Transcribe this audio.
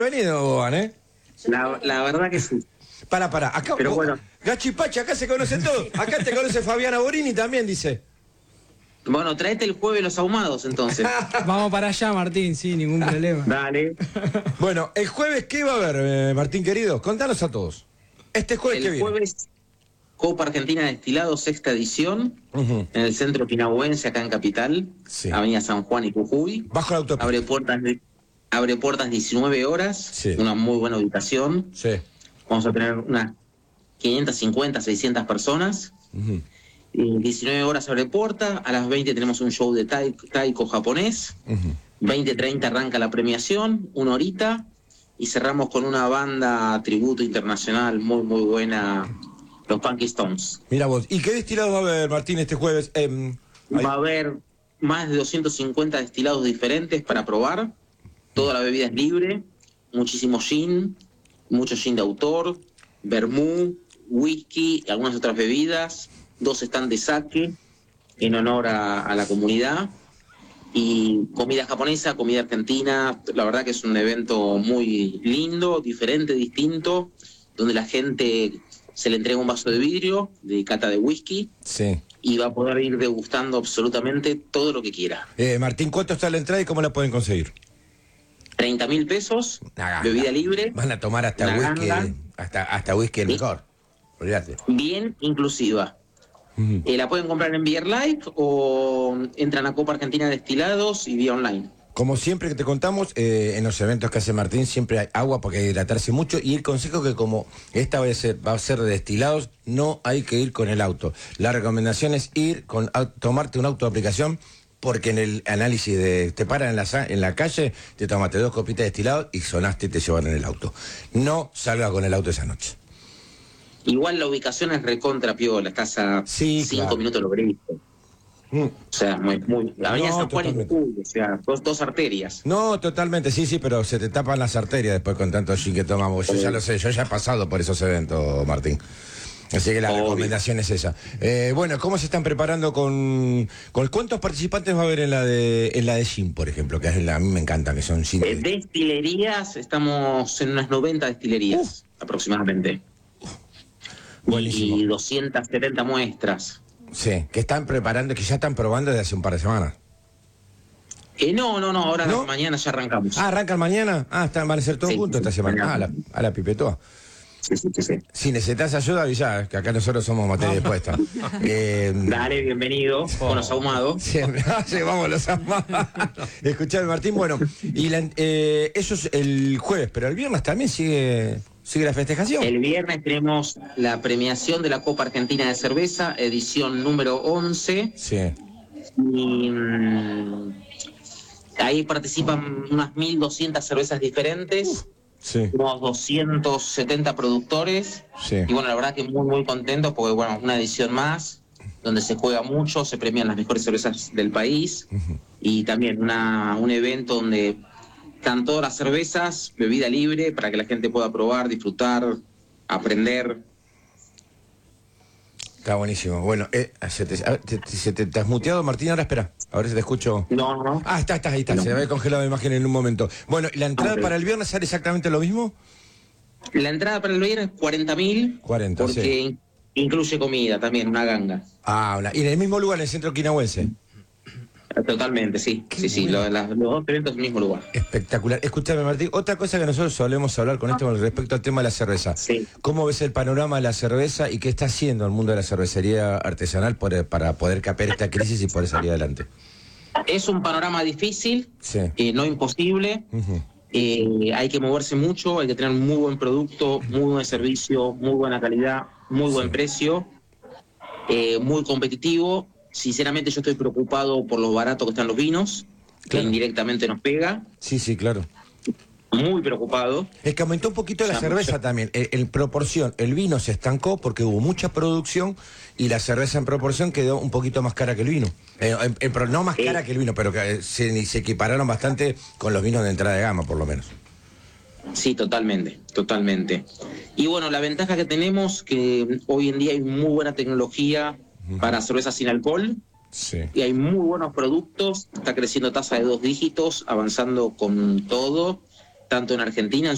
Bienvenido, Boban, ¿eh? La verdad que sí. Para. Acá, Pero bueno. Gachipachi, acá se conocen todos. Acá te conoce Fabiana Borini también, dice. Bueno, traete el jueves los ahumados, entonces. Vamos para allá, Martín, sí, ningún problema. Dale. Bueno, el jueves, ¿qué va a haber, Martín querido? Contanos a todos. Este jueves, ¿qué El viene? jueves, Copa Argentina Destilados, sexta edición, en el centro pinahuense, acá en Capital, Sí. Avenida San Juan y Jujuy. Bajo la autopista. Abre puertas 19 horas, Sí. una muy buena ubicación. Sí. Vamos a tener unas 550, 600 personas. 19 horas abre puerta, a las 20 tenemos un show de taiko japonés. 20:30 arranca la premiación, una horita, y cerramos con una banda tributo internacional muy buena, los Punky Stones. Mira vos, ¿y qué destilados va a haber, Martín, este jueves? Va a haber más de 250 destilados diferentes para probar. Toda la bebida es libre, muchísimo gin, mucho gin de autor, vermú, whisky y algunas otras bebidas. 2 stands de sake en honor a la comunidad. Y comida japonesa, comida argentina. La verdad que es un evento muy lindo, diferente, distinto, donde la gente se le entrega un vaso de vidrio de cata de whisky. Sí. Y va a poder ir degustando absolutamente todo lo que quiera. Martín, ¿cuánto está la entrada y cómo la pueden conseguir? 30.000 pesos, bebida libre. Van a tomar hasta whisky, hasta whisky el mejor. Olvídate. Bien inclusiva. La pueden comprar en Beer Life o entran a Copa Argentina Destilados y vía online. Como siempre que te contamos, en los eventos que hace Martín siempre hay agua porque hay que hidratarse mucho, y el consejo que como esta va a ser de destilados, no hay que ir con el auto. La recomendación es ir tomarte un auto de aplicación, porque en el análisis te paran en la calle, te tomaste 2 copitas de destilado y sonaste y te llevan en el auto. No salga con el auto esa noche. Igual la ubicación es recontra piola, estás a 5 minutos de Lobrito. O sea, muy. La avenida San Juan y Jujuy, o sea, dos arterias. No, totalmente, sí, pero se te tapan las arterias después con tanto gin que tomamos. Yo ya lo sé, yo ya he pasado por esos eventos, Martín. Así que la recomendación es esa. Bueno, ¿cómo se están preparando con cuántos participantes va a haber en la de gin, por ejemplo? Que a mí me encantan, que son gin. Destilerías, estamos en unas 90 destilerías aproximadamente. Buenísimo. Y 270 muestras. Sí, que están preparando, que ya están probando desde hace un par de semanas. No, ahora mañana ya arrancamos. ¿Arrancan mañana? Van a ser todos juntos esta semana. A la pipetoa. Sí. Si necesitas ayuda, avisá, que acá nosotros somos materia dispuesta. Dale, bienvenido, con los ahumados. Siempre, llevamos los ahumados. Escuchame, Martín, bueno, y eso es el jueves, pero el viernes también sigue la festejación. El viernes tenemos la premiación de la Copa Argentina de Cerveza, edición número 11. Sí. Y ahí participan unas 1.200 cervezas diferentes. Sí. Unos 270 productores. Sí. Y bueno, la verdad que muy contentos porque, bueno, una edición más, donde se juega mucho, se premian las mejores cervezas del país. Y también un evento donde están todas las cervezas, bebida libre, para que la gente pueda probar, disfrutar, aprender. Está buenísimo. Bueno, ¿te has muteado, Martín? Ahora espera, a ver si te escucho. No. Ahí está. No. Se me había congelado la imagen en un momento. Bueno, ¿la entrada para el viernes sale exactamente lo mismo? La entrada para el viernes es 40.000. 40, porque sí. Incluye comida también, una ganga. Y en el mismo lugar, en el centro quinahuense. Totalmente, sí. Sí, los 2 eventos en el mismo lugar. Espectacular. Escúchame, Martín, otra cosa que nosotros solemos hablar con esto con respecto al tema de la cerveza. Sí. ¿Cómo ves el panorama de la cerveza y qué está haciendo el mundo de la cervecería artesanal para poder capear esta crisis y poder salir adelante? Es un panorama difícil, no imposible. Hay que moverse mucho, hay que tener un muy buen producto, muy buen servicio, muy buena calidad, muy buen precio, muy competitivo. Sinceramente yo estoy preocupado por lo barato que están los vinos, que indirectamente nos pega. Sí, claro. Muy preocupado. Es que aumentó un poquito la cerveza también. En proporción, el vino se estancó porque hubo mucha producción y la cerveza en proporción quedó un poquito más cara que el vino. No más cara que el vino, pero que se equipararon bastante con los vinos de entrada de gama, por lo menos. Sí, totalmente. Y bueno, la ventaja que tenemos que hoy en día hay muy buena tecnología para cerveza sin alcohol. Sí. Y hay muy buenos productos, está creciendo tasa de 2 dígitos, avanzando con todo, tanto en Argentina, en